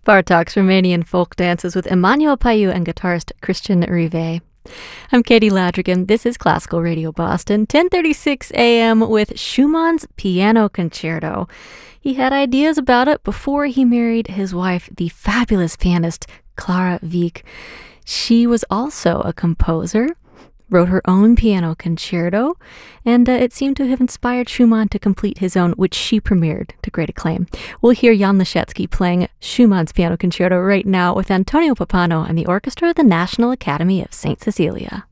Bartok's Romanian folk dances with Emmanuel Paiu and guitarist Christian Rive. I'm Katie Ladrigan. This is Classical Radio Boston, 10:36 a.m. with Schumann's Piano Concerto. He had ideas about it before he married his wife, the fabulous pianist Clara Wieck. She was also a composer, wrote her own piano concerto, and it seemed to have inspired Schumann to complete his own, which she premiered to great acclaim. We'll hear Jan Leschetski playing Schumann's piano concerto right now with Antonio Pappano and the orchestra of the National Academy of St. Cecilia.